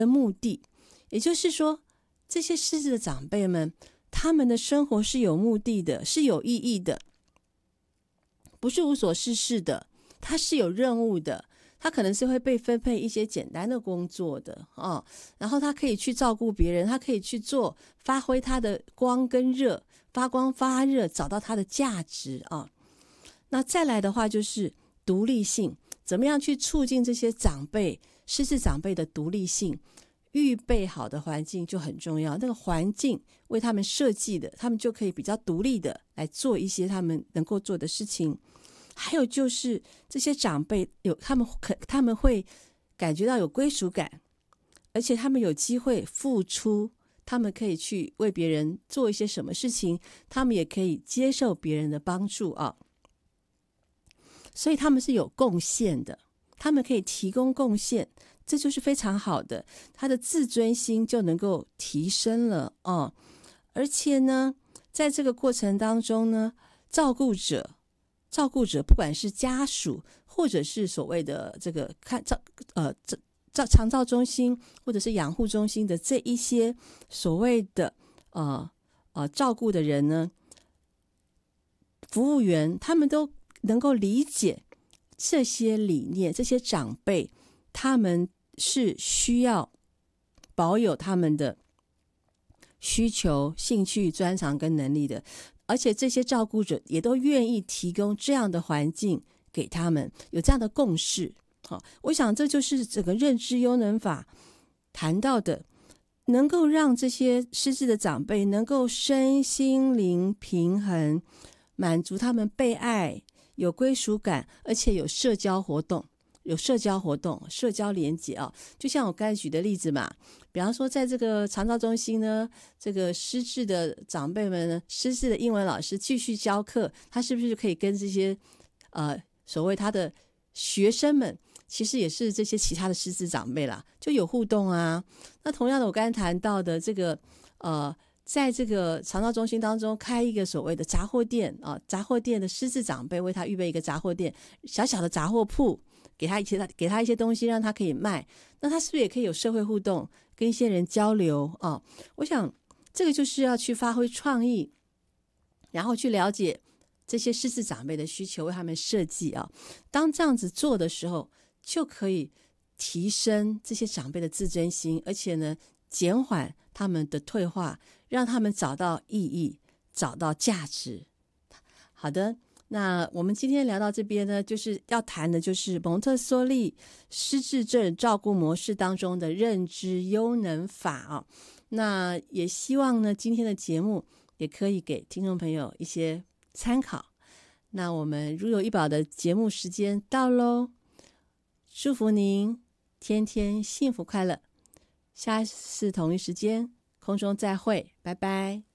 的目的。也就是说，这些失智的长辈们，他们的生活是有目的的，是有意义的，不是无所事事的，他是有任务的。他可能是会被分配一些简单的工作的然后他可以去照顾别人，他可以去做，发挥他的光跟热，发光发热，找到他的价值那再来的话就是独立性，怎么样去促进这些长辈、失智长辈的独立性？预备好的环境就很重要，那个环境为他们设计的，他们就可以比较独立的来做一些他们能够做的事情。还有就是这些长辈他们会感觉到有归属感，而且他们有机会付出，他们可以去为别人做一些什么事情，他们也可以接受别人的帮助所以他们是有贡献的，他们可以提供贡献，这就是非常好的，他的自尊心就能够提升了而且呢，在这个过程当中呢，照顾者不管是家属或者是所谓的这个长照中心或者是养护中心的这一些所谓的照顾的人呢，服务员，他们都能够理解这些理念，这些长辈他们是需要保有他们的需求、兴趣、专长跟能力的，而且这些照顾者也都愿意提供这样的环境给他们，有这样的共识我想这就是整个认知优能法谈到的，能够让这些失智的长辈能够身心灵平衡，满足他们被爱、有归属感，而且有社交活动、社交连结就像我刚才举的例子嘛，比方说在这个长照中心呢，这个失智的长辈们呢，失智的英文老师继续教课，他是不是可以跟这些所谓他的学生们，其实也是这些其他的失智长辈啦，就有互动那同样的，我刚才谈到的这个在这个长照中心当中开一个所谓的杂货店杂货店的失智长辈为他预备一个杂货店，小小的杂货铺，给他一些东西让他可以卖，那他是不是也可以有社会互动，跟一些人交流我想这个就是要去发挥创意，然后去了解这些失智长辈的需求，为他们设计当这样子做的时候，就可以提升这些长辈的自尊心，而且呢减缓他们的退化，让他们找到意义，找到价值。好的，那我们今天聊到这边呢，就是要谈的就是蒙特梭利失智症照顾模式当中的认知优能法那也希望呢今天的节目也可以给听众朋友一些参考。那我们如有医保的节目时间到咯，祝福您天天幸福快乐，下次同一时间空中再会，拜拜。